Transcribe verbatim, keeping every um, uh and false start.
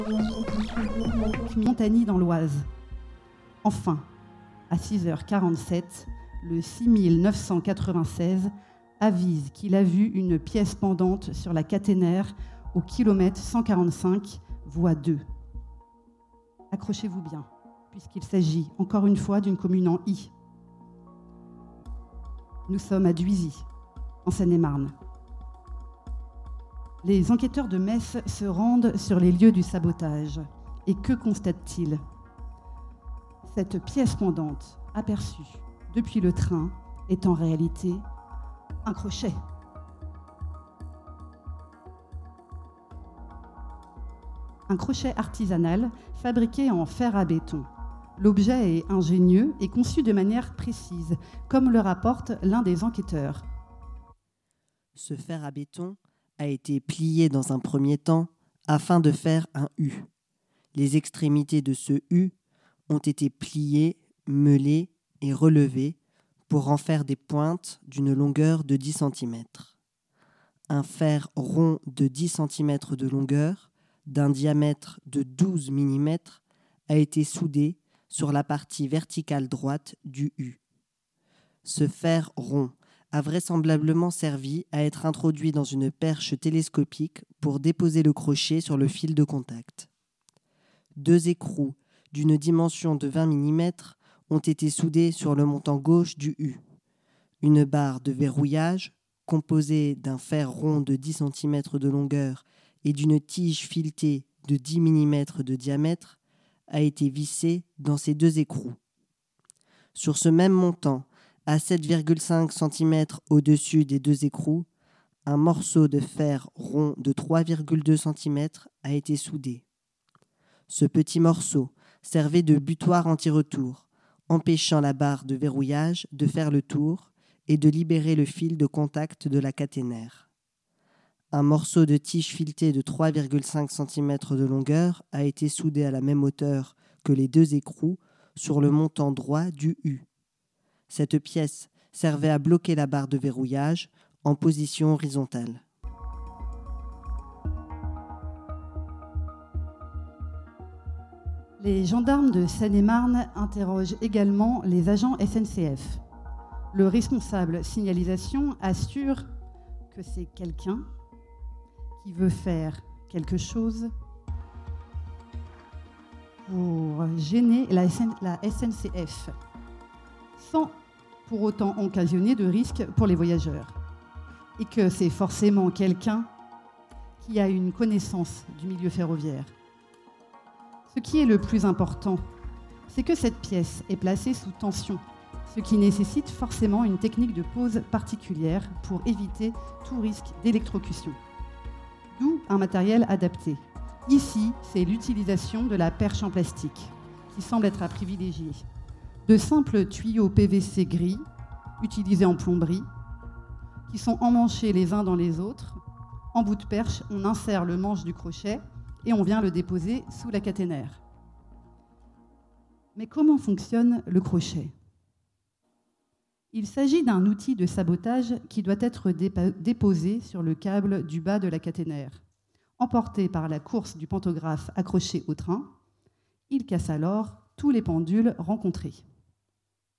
Montagny dans l'Oise. Enfin, à six heures quarante-sept, le six mille neuf cent quatre-vingt-seize avise qu'il a vu une pièce pendante sur la caténaire au kilomètre cent quarante-cinq, voie deux. Accrochez-vous bien, puisqu'il s'agit encore une fois d'une commune en I. Nous sommes à Dhuisy, en Seine-et-Marne. Les enquêteurs de Metz se rendent sur les lieux du sabotage. Et que constatent-ils ? Cette pièce pendante, aperçue depuis le train, est en réalité un crochet. Un crochet artisanal fabriqué en fer à béton. L'objet est ingénieux et conçu de manière précise, comme le rapporte l'un des enquêteurs. Ce fer à béton a été plié dans un premier temps afin de faire un U. Les extrémités de ce U ont été pliées, meulées et relevées pour en faire des pointes d'une longueur de dix centimètres. Un fer rond de dix centimètres de longueur, d'un diamètre de douze millimètres, a été soudé sur la partie verticale droite du U. Ce fer rond a vraisemblablement servi à être introduit dans une perche télescopique pour déposer le crochet sur le fil de contact. Deux écrous d'une dimension de vingt millimètres ont été soudés sur le montant gauche du U. Une barre de verrouillage, composée d'un fer rond de dix centimètres de longueur et d'une tige filetée de dix millimètres de diamètre, a été vissée dans ces deux écrous. Sur ce même montant, à sept virgule cinq centimètres au-dessus des deux écrous, un morceau de fer rond de trois virgule deux centimètres a été soudé. Ce petit morceau servait de butoir anti-retour, empêchant la barre de verrouillage de faire le tour et de libérer le fil de contact de la caténaire. Un morceau de tige filetée de trois virgule cinq centimètres de longueur a été soudé à la même hauteur que les deux écrous sur le montant droit du U. Cette pièce servait à bloquer la barre de verrouillage en position horizontale. Les gendarmes de Seine-et-Marne interrogent également les agents S N C F. Le responsable signalisation assure que c'est quelqu'un qui veut faire quelque chose pour gêner la S N C F, sans pour autant occasionner de risques pour les voyageurs. Et que c'est forcément quelqu'un qui a une connaissance du milieu ferroviaire. Ce qui est le plus important, c'est que cette pièce est placée sous tension, ce qui nécessite forcément une technique de pose particulière pour éviter tout risque d'électrocution. D'où un matériel adapté. Ici, c'est l'utilisation de la perche en plastique, qui semble être à privilégier. De simples tuyaux P V C gris, utilisés en plomberie, qui sont emmanchés les uns dans les autres. En bout de perche, on insère le manche du crochet et on vient le déposer sous la caténaire. Mais comment fonctionne le crochet ? Il s'agit d'un outil de sabotage qui doit être dépa- déposé sur le câble du bas de la caténaire. Emporté par la course du pantographe accroché au train, il casse alors tous les pendules rencontrés.